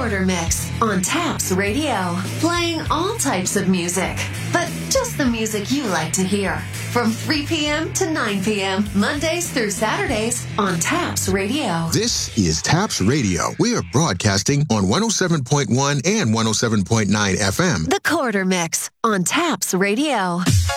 Quarter Mix on Taps Radio. Playing all types of music, but just the music you like to hear. From 3 p.m. to 9 p.m., Mondays through Saturdays on Taps Radio. This is Taps Radio. We are broadcasting on 107.1 and 107.9 FM. The Quarter Mix on Taps Radio.